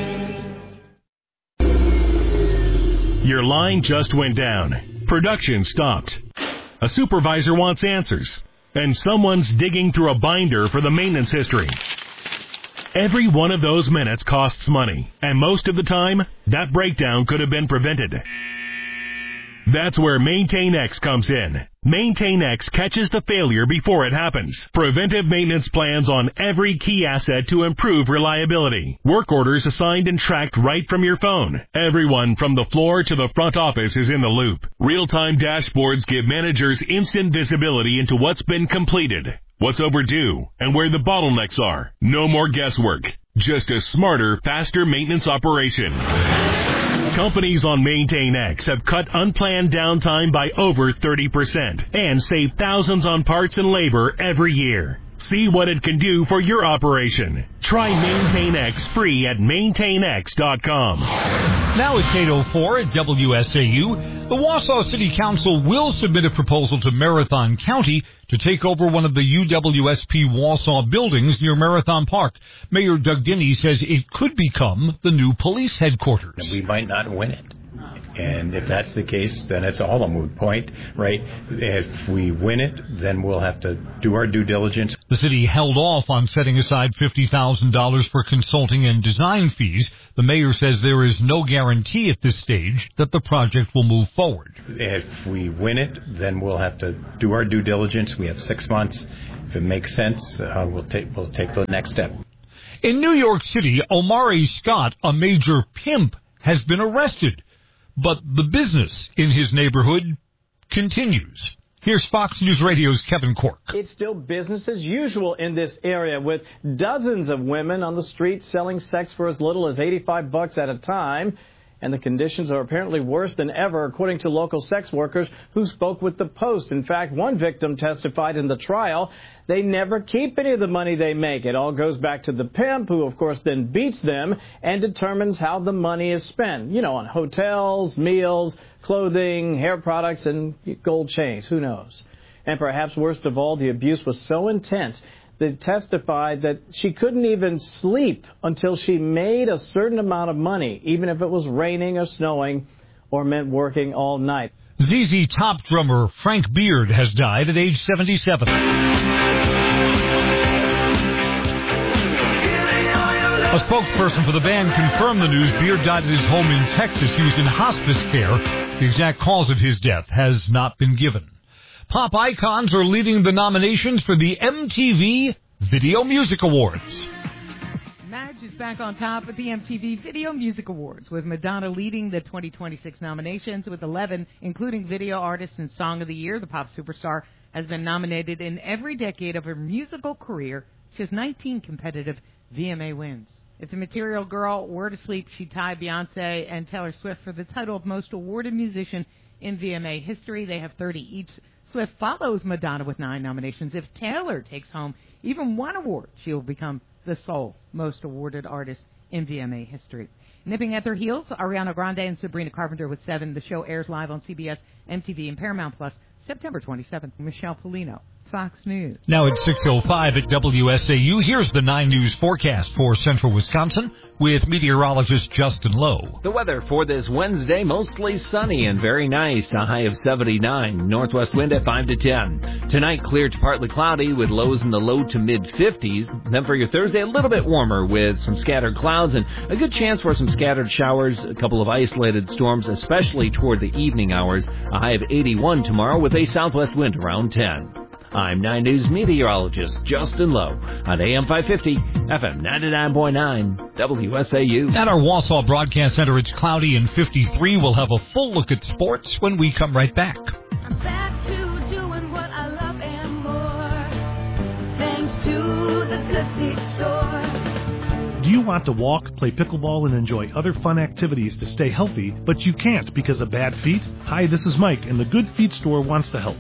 Your line just went down. Production stopped. A supervisor wants answers. And someone's digging through a binder for the maintenance history. Every one of those minutes costs money, and most of the time, that breakdown could have been prevented. That's where MaintainX comes in. MaintainX catches the failure before it happens. Preventive maintenance plans on every key asset to improve reliability. Work orders assigned and tracked right from your phone. Everyone from the floor to the front office is in the loop. Real-time dashboards give managers instant visibility into what's been completed, what's overdue, and where the bottlenecks are. No more guesswork. Just a smarter, faster maintenance operation. Companies on Maintain X have cut unplanned downtime by over 30% and save thousands on parts and labor every year. See what it can do for your operation. Try Maintain X free at maintainx.com. Now at 8:04 at WSAU, the Wausau City Council will submit a proposal to Marathon County to take over one of the UWSP Wausau buildings near Marathon Park. Mayor Doug Dinney says it could become the new police headquarters. We might not win it. And if that's the case, then it's all a moot point, right? If we win it, then we'll have to do our due diligence. The city held off on setting aside $50,000 for consulting and design fees. The mayor says there is no guarantee at this stage that the project will move forward. If we win it, then we'll have to do our due diligence. We have 6 months. If it makes sense, we'll take the next step. In New York City, Omari Scott, a major pimp, has been arrested. But the business in his neighborhood continues. Here's Fox News Radio's Kevin Cork. It's still business as usual in this area, with dozens of women on the street selling sex for as little as $85 at a time. And the conditions are apparently worse than ever, according to local sex workers who spoke with the Post. In fact, one victim testified in the trial they never keep any of the money they make. It all goes back to the pimp, who, of course, then beats them and determines how the money is spent. You know, on hotels, meals, clothing, hair products, and gold chains. Who knows? And perhaps worst of all, the abuse was so intense they testified that she couldn't even sleep until she made a certain amount of money, even if it was raining or snowing or meant working all night. ZZ Top drummer Frank Beard has died at age 77. A spokesperson for the band confirmed the news. Beard died at his home in Texas. He was in hospice care. The exact cause of his death has not been given. Pop icons are leading the nominations for the MTV Video Music Awards. Madge is back on top at the MTV Video Music Awards, with Madonna leading the 2026 nominations with 11, including Video Artist and Song of the Year. The pop superstar has been nominated in every decade of her musical career. She has 19 competitive VMA wins. If the Material Girl were to sleep, she'd tie Beyonce and Taylor Swift for the title of Most Awarded Musician in VMA history. They have 30 each. Swift follows Madonna with 9 nominations. If Taylor takes home even one award, she will become the sole most awarded artist in VMA history. Nipping at their heels, Ariana Grande and Sabrina Carpenter with 7. The show airs live on CBS, MTV, and Paramount Plus September 27th. Michelle Polino, Fox News. Now at 6:05 at WSAU, here's the 9 News forecast for central Wisconsin with meteorologist Justin Lowe. The weather for this Wednesday, mostly sunny and very nice, a high of 79, northwest wind at 5 to 10. Tonight, clear to partly cloudy with lows in the low to mid-50s. Then for your Thursday, a little bit warmer with some scattered clouds and a good chance for some scattered showers, a couple of isolated storms, especially toward the evening hours. A high of 81 tomorrow with a southwest wind around 10. I'm 9 News meteorologist Justin Lowe on AM 550, FM 99.9, WSAU. At our Wausau Broadcast Center, it's cloudy and 53. We'll have a full look at sports when we come right back. I'm back to doing what I love and more, thanks to the Good Feet Store. Do you want to walk, play pickleball, and enjoy other fun activities to stay healthy, but you can't because of bad feet? Hi, this is Mike, and the Good Feet Store wants to help.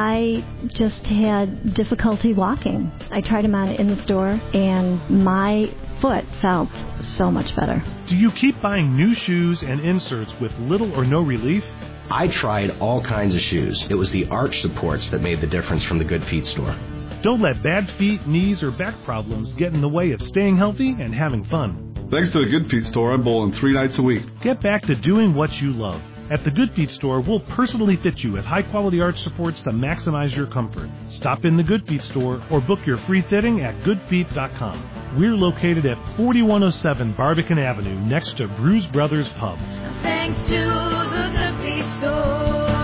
I just had difficulty walking. I tried them on in the store, and my foot felt so much better. Do you keep buying new shoes and inserts with little or no relief? I tried all kinds of shoes. It was the arch supports that made the difference from the Good Feet Store. Don't let bad feet, knees, or back problems get in the way of staying healthy and having fun. Thanks to the Good Feet Store, I'm bowling 3 nights a week. Get back to doing what you love. At the Good Feet Store, we'll personally fit you with high-quality arch supports to maximize your comfort. Stop in the Good Feet Store or book your free fitting at goodfeet.com. We're located at 4107 Barbican Avenue, next to Bruise Brothers Pub. Thanks to the Good Feet Store.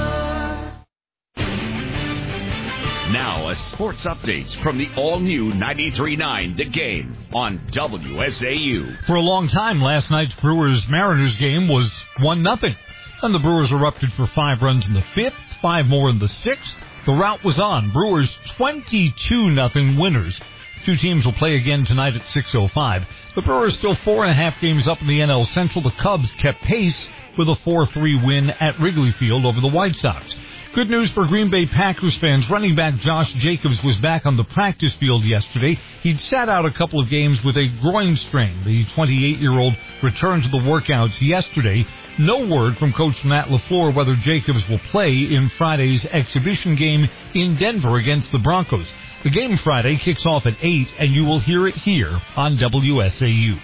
Now, a sports update from the all-new 93.9 The Game on WSAU. For a long time, last night's Brewers-Mariners game was 1-0. And the Brewers erupted for 5 runs in the 5th, 5 more in the 6th. The rout was on. Brewers 22-0 winners. Two teams will play again tonight at 6:05. The Brewers still 4.5 games up in the NL Central. The Cubs kept pace with a 4-3 win at Wrigley Field over the White Sox. Good news for Green Bay Packers fans. Running back Josh Jacobs was back on the practice field yesterday. He'd sat out a couple of games with a groin strain. The 28-year-old returned to the workouts yesterday. No word from Coach Matt LaFleur whether Jacobs will play in Friday's exhibition game in Denver against the Broncos. The game Friday kicks off at 8, and you will hear it here on WSAU.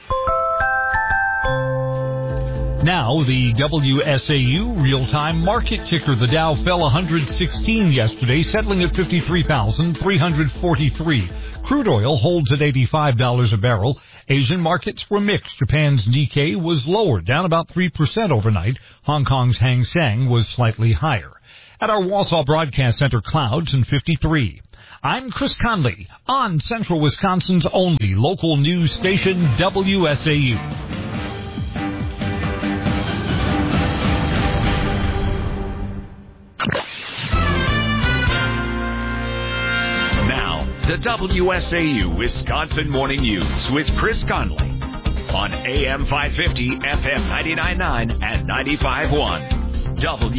Now, the WSAU real-time market ticker. The Dow fell 116 yesterday, settling at 53,343. Crude oil holds at $85 a barrel. Asian markets were mixed. Japan's Nikkei was lower, down about 3% overnight. Hong Kong's Hang Seng was slightly higher. At our Wausau Broadcast Center, clouds and 53. I'm Chris Conley on Central Wisconsin's only local news station, WSAU. Now, the WSAU Wisconsin Morning News with Chris Conley on AM 550, FM 99.9, and 95.1.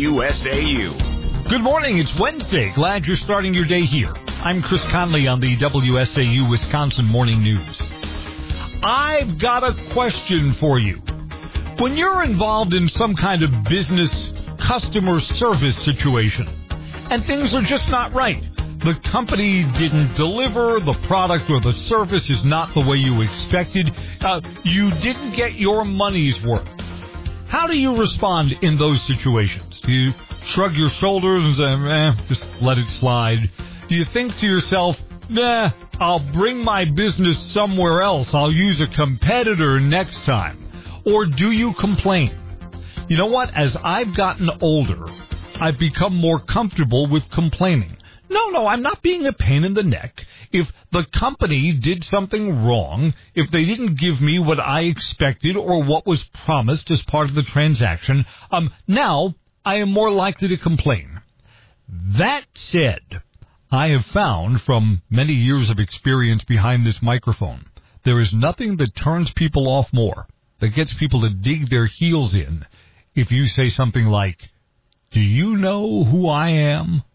WSAU. Good morning. It's Wednesday. Glad you're starting your day here. I'm Chris Conley on the WSAU Wisconsin Morning News. I've got a question for you. When you're involved in some kind of business customer service situation and things are just not right, the company didn't deliver, the product or the service is not the way you expected, you didn't get your money's worth. How do you respond in those situations? Do you shrug your shoulders and say, just let it slide? Do you think to yourself, I'll bring my business somewhere else, I'll use a competitor next time? Or do you complain? You know what? As I've gotten older, I've become more comfortable with complaining. No, I'm not being a pain in the neck. If the company did something wrong, if they didn't give me what I expected or what was promised as part of the transaction, now I am more likely to complain. That said, I have found from many years of experience behind this microphone, there is nothing that turns people off more, that gets people to dig their heels in, if you say something like, do you know who I am?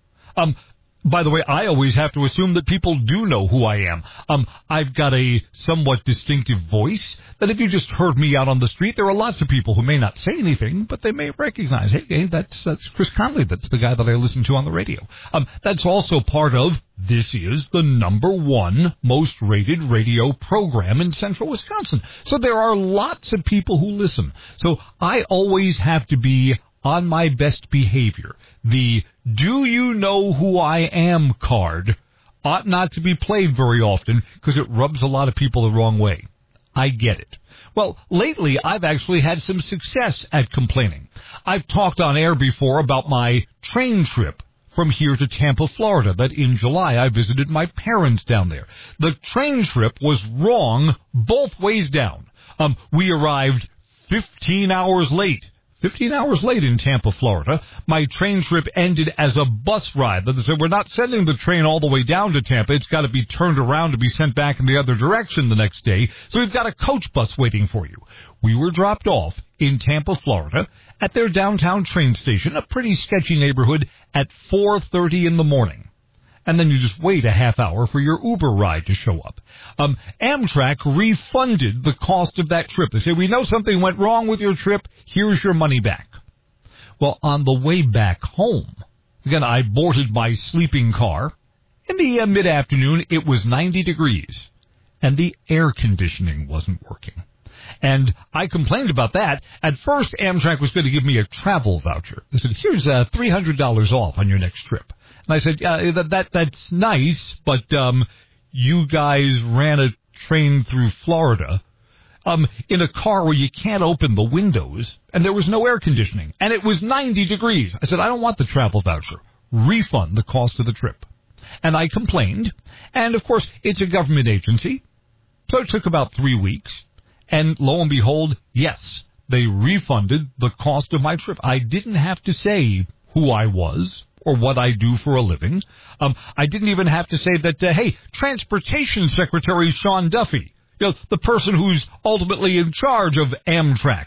By the way, I always have to assume that people do know who I am. I've got a somewhat distinctive voice that if you just heard me out on the street, there are lots of people who may not say anything, but they may recognize, hey, that's Chris Conley. That's the guy that I listen to on the radio. That's also part of, this is the #1 most rated radio program in central Wisconsin. So there are lots of people who listen. So I always have to be on my best behavior. The do you know who I am card ought not to be played very often because it rubs a lot of people the wrong way. I get it. Well, lately I've actually had some success at complaining. I've talked on air before about my train trip from here to Tampa, Florida, that in July I visited my parents down there. The train trip was wrong both ways down. We arrived 15 hours late. 15 hours late in Tampa, Florida. My train trip ended as a bus ride. They said, we're not sending the train all the way down to Tampa. It's got to be turned around to be sent back in the other direction the next day. So we've got a coach bus waiting for you. We were dropped off in Tampa, Florida at their downtown train station, a pretty sketchy neighborhood, at 4:30 in the morning. And then you just wait a half hour for your Uber ride to show up. Amtrak refunded the cost of that trip. They say, we know something went wrong with your trip. Here's your money back. Well, on the way back home, again, I boarded my sleeping car. In the mid-afternoon, it was 90 degrees, and the air conditioning wasn't working. And I complained about that. At first, Amtrak was going to give me a travel voucher. They said, here's $300 off on your next trip. And I said, that's nice, but you guys ran a train through Florida in a car where you can't open the windows, and there was no air conditioning, and it was 90 degrees. I said, I don't want the travel voucher. Refund the cost of the trip. And I complained, and of course, it's a government agency, so it took about 3 weeks, and lo and behold, yes, they refunded the cost of my trip. I didn't have to say who I was or what I do for a living. I didn't even have to say that, hey, Transportation Secretary Sean Duffy, the person who's ultimately in charge of Amtrak,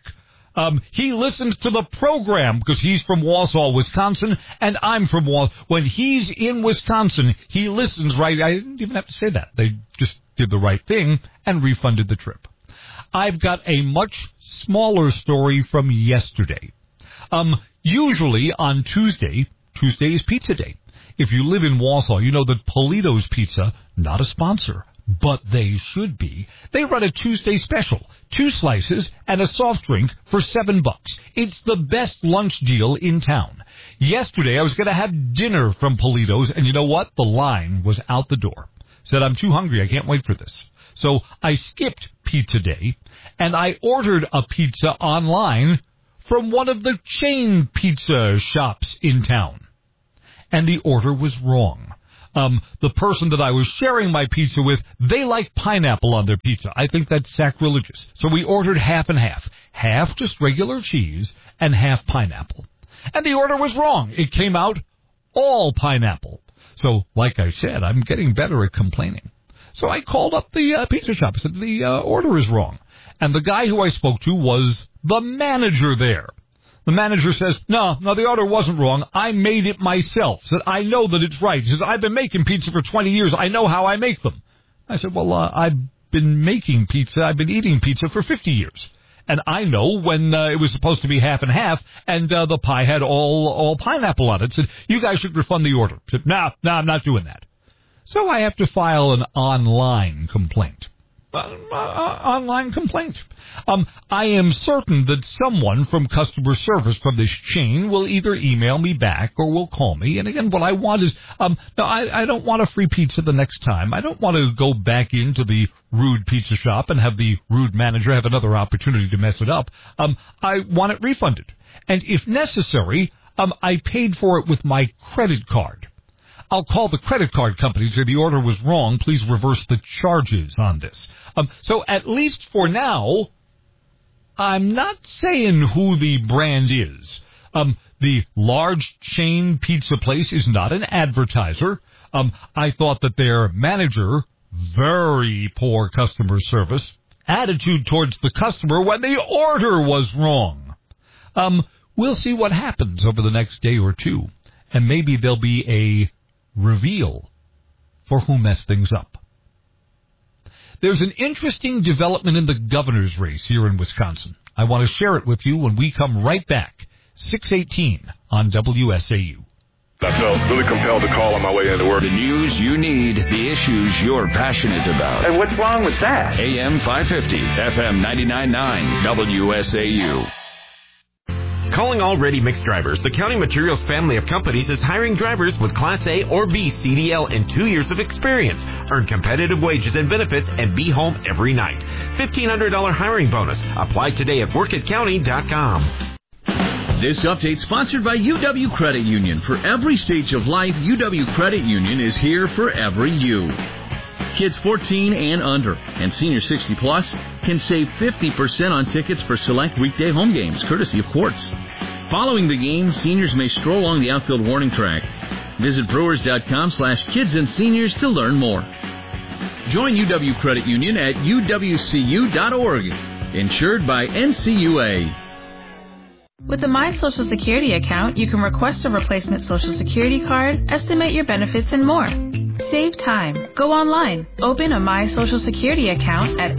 He listens to the program because he's from Wausau, Wisconsin, and I'm from Wausau. When he's in Wisconsin, he listens right. I didn't even have to say that. They just did the right thing and refunded the trip. I've got a much smaller story from yesterday. Usually on Tuesday is pizza day. If you live in Wausau, you know that Polito's Pizza, not a sponsor, but they should be. They run a Tuesday special, 2 slices and a soft drink for $7. It's the best lunch deal in town. Yesterday, I was going to have dinner from Polito's, and you know what? The line was out the door. Said, I'm too hungry. I can't wait for this. So I skipped pizza day, and I ordered a pizza online from one of the chain pizza shops in town. And the order was wrong. The person that I was sharing my pizza with, they like pineapple on their pizza. I think that's sacrilegious. So we ordered half and half. Half just regular cheese and half pineapple. And the order was wrong. It came out all pineapple. So, like I said, I'm getting better at complaining. So I called up the pizza shop. I said, the order is wrong. And the guy who I spoke to was the manager there. The manager says, no, the order wasn't wrong. I made it myself. Said, I know that it's right. He says, I've been making pizza for 20 years. I know how I make them. I said, well, I've been making pizza. I've been eating pizza for 50 years. And I know when it was supposed to be half and half, and the pie had all pineapple on it. Said, you guys should refund the order. Said, no, I'm not doing that. So I have to file an online complaint. Online complaint. I am certain that someone from customer service from this chain will either email me back or will call me. And again, what I want is, no, I don't want a free pizza the next time. I don't want to go back into the rude pizza shop and have the rude manager have another opportunity to mess it up. I want it refunded. And if necessary, I paid for it with my credit card. I'll call the credit card company and say the order was wrong. Please reverse the charges on this. So at least for now, I'm not saying who the brand is. The large chain pizza place is not an advertiser. I thought that their manager, very poor customer service, attitude towards the customer when the order was wrong. We'll see what happens over the next day or two. And maybe there'll be a reveal for who messed things up. There's an interesting development in the governor's race here in Wisconsin. I want to share it with you when we come right back. 6:18 on WSAU. I felt really compelled to call on my way into work. The news you need, the issues you're passionate about. And what's wrong with that? AM 550, FM 99.9, WSAU. Calling all ready-mix drivers, the County Materials family of companies is hiring drivers with Class A or B CDL and 2 years of experience. Earn competitive wages and benefits and be home every night. $1,500 hiring bonus. Apply today at workatcounty.com. This update sponsored by UW Credit Union. For every stage of life, UW Credit Union is here for every you. Kids 14 and under and senior 60 plus can save 50% on tickets for select weekday home games, courtesy of Quartz. Following the game, seniors may stroll along the outfield warning track. Visit brewers.com/kids and seniors to learn more. Join UW Credit Union at uwcu.org. Insured by NCUA. With the My Social Security account, you can request a replacement Social Security card, estimate your benefits, and more. Save time. Go online. Open a My Social Security account at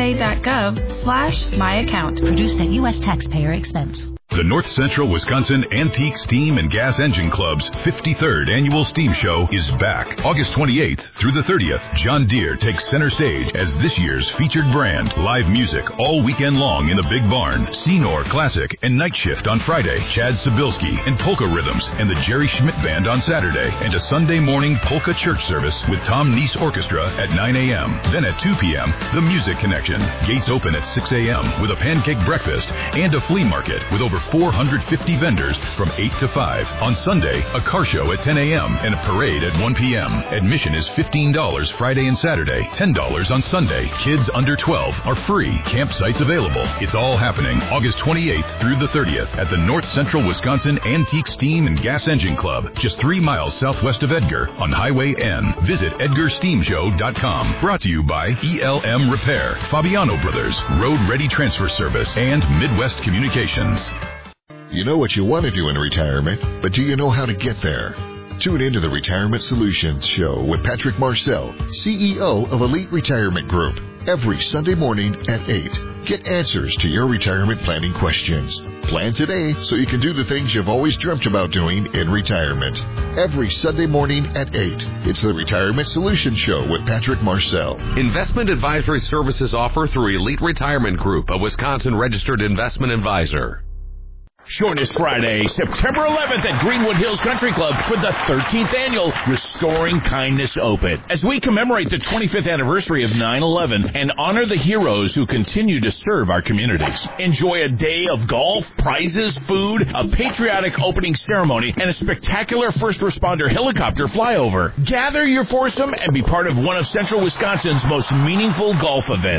ssa.gov/myaccount. Produced at U.S. taxpayer expense. The North Central Wisconsin Antique Steam and Gas Engine Club's 53rd Annual Steam Show is back. August 28th through the 30th, John Deere takes center stage as this year's featured brand. Live music all weekend long in the Big Barn. Senor Classic and Night Shift on Friday. Chad Sobilski and Polka Rhythms and the Jerry Schmidt Band on Saturday. And a Sunday morning polka church service with Tom Neese Orchestra at 9 a.m. Then at 2 p.m., The Music Connection. Gates open at 6 a.m. with a pancake breakfast and a flea market with over 450 vendors from 8 to 5. On Sunday, a car show at 10 a.m. and a parade at 1 p.m. Admission is $15 Friday and Saturday, $10 on Sunday. Kids under 12 are free. Campsites available. It's all happening August 28th through the 30th at the North Central Wisconsin Antique Steam and Gas Engine Club, just 3 miles southwest of Edgar on Highway N. Visit EdgarSteamShow.com. Brought to you by ELM Repair, Fabiano Brothers, Road Ready Transfer Service, and Midwest Communications. You know what you want to do in retirement, but do you know how to get there? Tune into the Retirement Solutions Show with Patrick Marcel, CEO of Elite Retirement Group, every Sunday morning at 8. Get answers to your retirement planning questions. Plan today so you can do the things you've always dreamt about doing in retirement. Every Sunday morning at 8. It's the Retirement Solutions Show with Patrick Marcel. Investment advisory services offered through Elite Retirement Group, a Wisconsin registered investment advisor. Shortest Friday, September 11th at Greenwood Hills Country Club for the 13th annual Restoring Kindness Open. As we commemorate the 25th anniversary of 9/11 and honor the heroes who continue to serve our communities. Enjoy a day of golf, prizes, food, a patriotic opening ceremony, and a spectacular first responder helicopter flyover. Gather your foursome and be part of one of Central Wisconsin's most meaningful golf events.